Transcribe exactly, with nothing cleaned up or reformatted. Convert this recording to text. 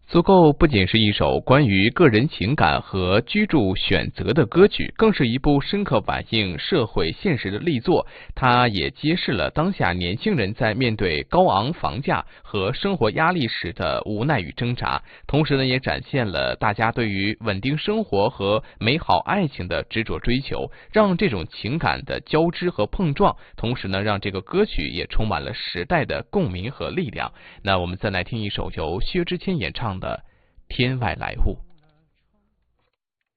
足够不仅是一首关于个人情感和居住选择的歌曲，更是一部深刻反映社会现实的力作。它也揭示了当下年轻人在面对高昂房价和生活压力时的无奈与挣扎，同时呢，也展现了大家对于稳定生活和美好爱情的执着追求，让这种情感的交织和碰撞，同时呢，让这个歌曲也充满了时代的共鸣和力量。那我们再来听一首由薛之谦演唱的《天外来物》。